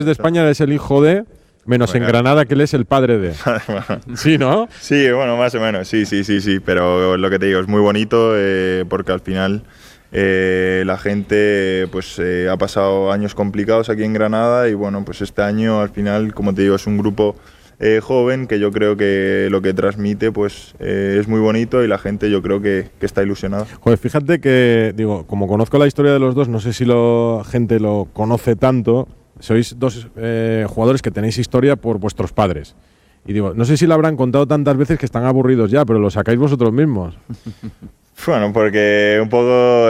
de España es el hijo de, menos en Granada que él es el padre de. ¿Sí, no? Sí, bueno, más o menos, sí, pero lo que te digo, es muy bonito porque al final la gente pues ha pasado años complicados aquí en Granada y bueno, pues este año al final, como te digo, es un grupo joven que yo creo que lo que transmite pues es muy bonito y la gente yo creo que está ilusionada. Joder, fíjate que, digo, como conozco la historia de los dos, no sé si la gente lo conoce tanto. Sois dos jugadores que tenéis historia por vuestros padres. Y digo, no sé si lo habrán contado tantas veces que están aburridos ya, pero lo sacáis vosotros mismos. Bueno, porque un poco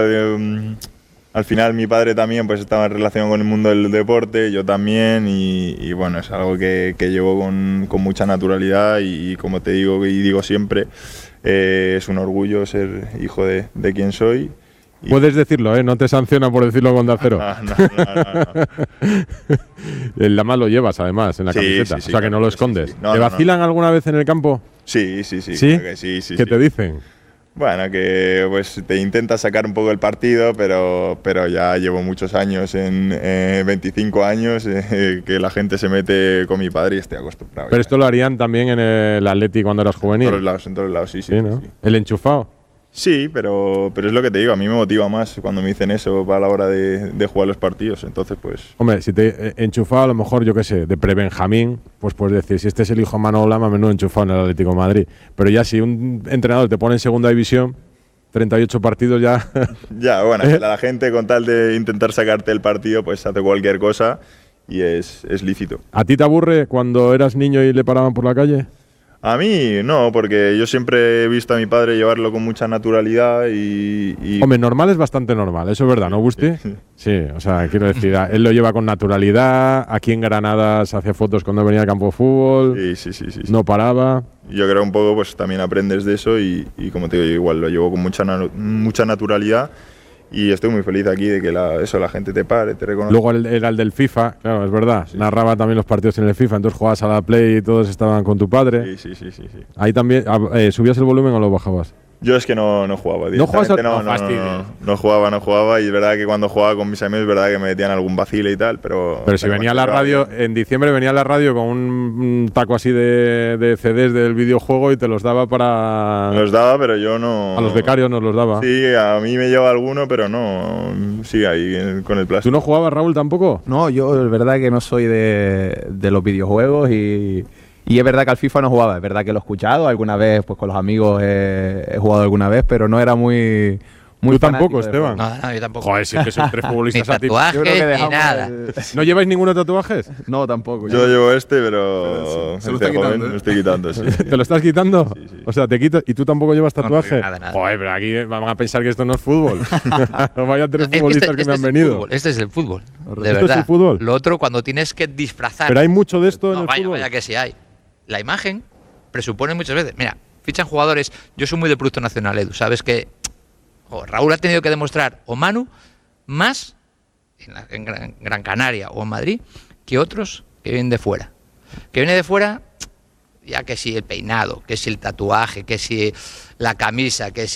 al final mi padre también pues estaba en relación con el mundo del deporte, yo también, y bueno, es algo que llevo con mucha naturalidad y como te digo y digo siempre, es un orgullo ser hijo de quien soy. Puedes decirlo, no te sanciona por decirlo con Onda Cero. No. El Lama lo llevas además en la camiseta, o sea que no lo escondes. ¿Te vacilan alguna vez en el campo? Sí. ¿Sí? Claro que sí. ¿Qué te dicen? Bueno, que pues te intentas sacar un poco el partido, pero ya llevo muchos años, 25 años, que la gente se mete con mi padre y estoy acostumbrado. Pero esto lo harían también en el Atleti cuando eras juvenil. En todos lados, sí. ¿No? Sí. ¿El enchufado? Sí, pero es lo que te digo, a mí me motiva más cuando me dicen eso para la hora de jugar los partidos, entonces pues… Hombre, si te enchufado a lo mejor, yo qué sé, de pre-Benjamín, pues puedes decir, si este es el hijo de Manolo Lama, menudo enchufado en el Atlético de Madrid. Pero ya si un entrenador te pone en segunda división, 38 partidos ya… Ya, bueno, la gente con tal de intentar sacarte el partido, pues hace cualquier cosa y es lícito. ¿A ti te aburre cuando eras niño y le paraban por la calle? A mí no, porque yo siempre he visto a mi padre llevarlo con mucha naturalidad y… Hombre, normal es bastante normal, eso es verdad, ¿no, Gusti? Sí, o sea, quiero decir, él lo lleva con naturalidad, aquí en Granada se hacía fotos cuando venía al campo de fútbol, sí. No paraba… Yo creo un poco, pues también aprendes de eso y como te digo, yo igual lo llevo con mucha naturalidad. Y estoy muy feliz aquí de que la gente te pare, te reconozca. Luego era el del FIFA, claro, es verdad. Sí. Narraba también los partidos en el FIFA, entonces jugabas a la Play y todos estaban con tu padre. Sí. Ahí también, ¿subías el volumen o lo bajabas? Yo es que no jugaba. ¿No jugabas? No jugaba y es verdad que cuando jugaba con mis amigos es verdad que me metían algún vacile y tal, pero… Pero si venía a la radio, en diciembre venía a la radio con un taco así de CDs del videojuego y te los daba para… Los daba, pero yo no… A los becarios nos los daba. Sí, a mí me lleva alguno, pero no… Sí, ahí con el plástico. ¿Tú no jugabas, Raúl, tampoco? No, yo es verdad que no soy de los videojuegos y es verdad que al FIFA no jugaba, es verdad que lo he escuchado alguna vez, pues con los amigos he jugado alguna vez, pero no era muy ¿Tú tampoco, Esteban? No, yo tampoco. Joder, si es que son tres futbolistas ni tatuajes, ni nada. ¿No lleváis ninguno de tatuajes? No, tampoco. Yo llevo pero se lo está quitando, me estoy quitando, sí. ¿Te lo estás quitando? Sí. O sea, te quitas y tú tampoco llevas tatuaje. No, nada. Joder, pero aquí van a pensar que esto no es fútbol. Vaya tres futbolistas que me han venido. Este es el fútbol, de ¿Esto verdad. es el fútbol? Lo otro, cuando tienes que disfrazar… Pero hay mucho de esto en el vaya, fútbol. Vaya que sí hay. La imagen presupone muchas veces… Mira, fichan jugadores… Yo soy muy de producto nacional, Edu. Sabes que Raúl ha tenido que demostrar, o Manu, más en Gran Canaria o en Madrid, que otros que vienen de fuera. Que viene de fuera, ya que si el peinado, que si el tatuaje, que si la camisa, que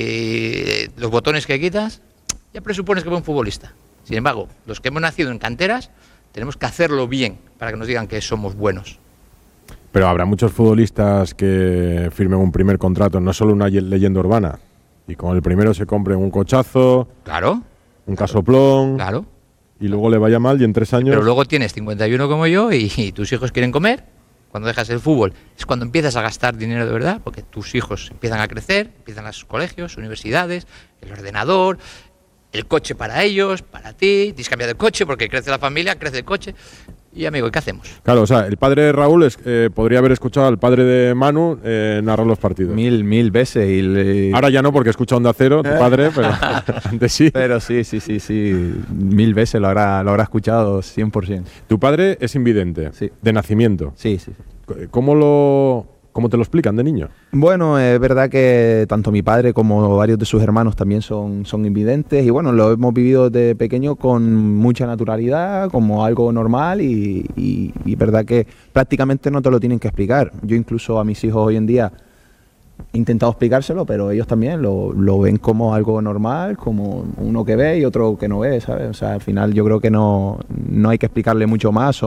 si los botones que quitas, ya presupones que es un futbolista. Sin embargo, los que hemos nacido en canteras, tenemos que hacerlo bien para que nos digan que somos buenos. Pero habrá muchos futbolistas que firmen un primer contrato, no solo una leyenda urbana. Y con el primero se compren un cochazo, Claro. un casoplón, Claro. y luego le vaya mal y en 3 años… Pero luego tienes 51 como yo y tus hijos quieren comer. Cuando dejas el fútbol es cuando empiezas a gastar dinero de verdad, porque tus hijos empiezan a crecer, empiezan los colegios, universidades, el ordenador, el coche para ellos, para ti. Tienes que cambiar de coche porque crece la familia, crece el coche. Y amigo, ¿qué hacemos? Claro, o sea, el padre de Raúl podría haber escuchado al padre de Manu narrar los partidos. Mil veces. Ahora ya no, porque escucha Onda Cero, tu padre, pero antes sí. Pero sí. 1000 veces lo habrá escuchado 100%. Tu padre es invidente, sí. De nacimiento. Sí. ¿Cómo te lo explican de niño? Bueno, es verdad que tanto mi padre como varios de sus hermanos también son invidentes y bueno, lo hemos vivido desde pequeño con mucha naturalidad, como algo normal y verdad que prácticamente no te lo tienen que explicar. Yo incluso a mis hijos hoy en día he intentado explicárselo, pero ellos también lo ven como algo normal, como uno que ve y otro que no ve, ¿sabes? O sea, al final yo creo que no hay que explicarle mucho más.